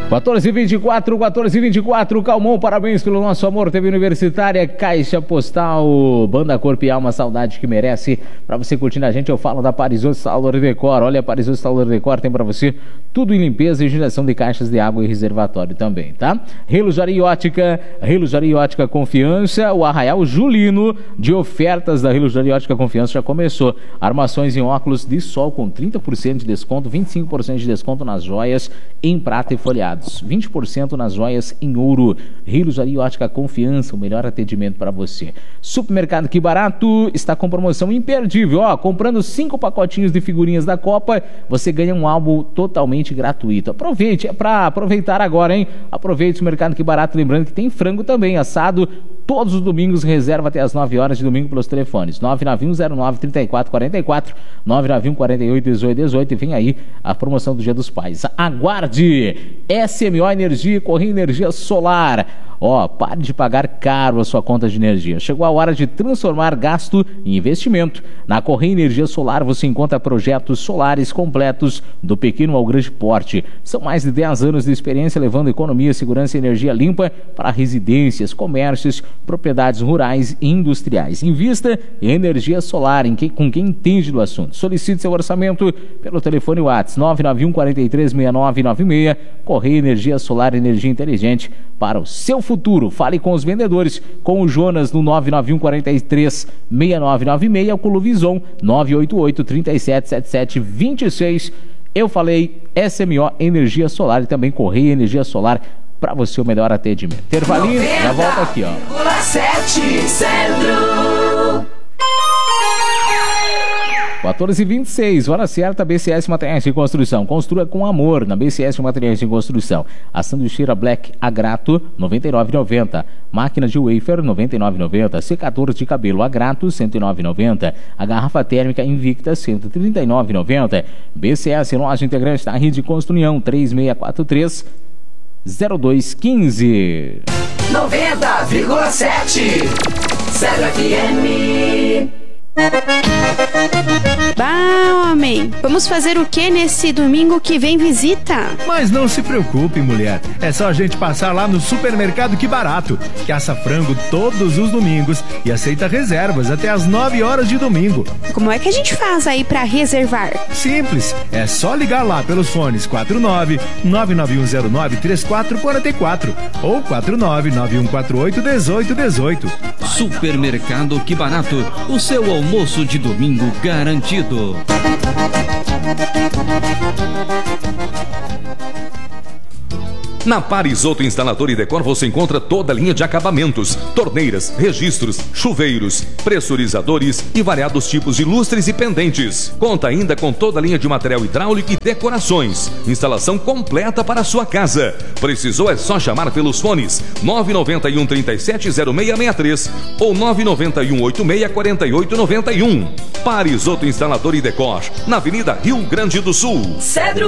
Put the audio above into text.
14h24, Calmon, parabéns pelo nosso amor, TV Universitária, Caixa Postal, Banda Corpo e Alma, saudade que merece. Pra você curtindo a gente, eu falo da Parisot Instalador e Decor. Olha, a Parisot Instalador e Decor tem pra você tudo em limpeza e higienização de caixas de água e reservatório também, tá? Relojaria e Ótica Confiança, o Arraial Julino de ofertas da Relojaria e Ótica Confiança já começou. Armações em óculos de sol com 30% de desconto, 25% de desconto nas joias em prata e folhados, 20% nas joias em ouro. Relojaria e Ótica Confiança, o melhor atendimento para você. Supermercado Que Barato está com promoção imperdível, ó, comprando 5 pacotinhos de figurinhas da Copa, você ganha um álbum totalmente gratuito. Aproveite, é para aproveitar agora, hein? Aproveite o Mercado Que Barato, lembrando que tem frango também assado todos os domingos, reserva até as 9 horas de domingo pelos telefones 99109-3444, 991481818, e vem aí a promoção do Dia dos Pais. Aguarde! SMO Energia e Correia Energia Solar. Ó, pare de pagar caro a sua conta de energia. Chegou a hora de transformar gasto em investimento. Na Correia Energia Solar você encontra projetos solares completos do pequeno ao grande porte. São mais de 10 anos de experiência levando economia, segurança e energia limpa para residências, comércios, propriedades rurais e industriais. Invista em energia solar com quem entende do assunto. Solicite seu orçamento pelo telefone WhatsApp 991 436996. Correia Energia Solar, energia inteligente para o seu futuro. Fale com os vendedores, com o Jonas no 991 436996, com o Luvison 988 377726. Eu falei SMO Energia Solar e também Correia Energia Solar para você o melhor atendimento. Intervalinho, já volta aqui, ó. 90,7 Centro. 14h26, hora certa, BCS Materiais de Construção. Construa com amor na BCS Materiais de Construção. A sanduicheira Black Agrato, R$ 99,90. Máquina de wafer, R$ 99,90. Secador de cabelo Agrato, R$ 109,90. A garrafa térmica Invicta, R$ 139,90. BCS, loja integrante da Rede Construção, 3643 0215. 90,7 Zero FM. Bah, homem, vamos fazer o que nesse domingo que vem visita? Mas não se preocupe, mulher. É só a gente passar lá no Supermercado Que Barato, que assa frango todos os domingos e aceita reservas até as 9 horas de domingo. Como é que a gente faz aí pra reservar? Simples, é só ligar lá pelos fones 49-99109-3444 ou 49-9148-1818. Supermercado Que Barato, o seu almoço de domingo garantido. Na Parisotto Instalador e Decor você encontra toda a linha de acabamentos, torneiras, registros, chuveiros, pressurizadores e variados tipos de lustres e pendentes. Conta ainda com toda a linha de material hidráulico e decorações. Instalação completa para a sua casa. Precisou é só chamar pelos fones 991 370663 ou 991 864891. Parisotto Instalador e Decor, na Avenida Rio Grande do Sul. Cedro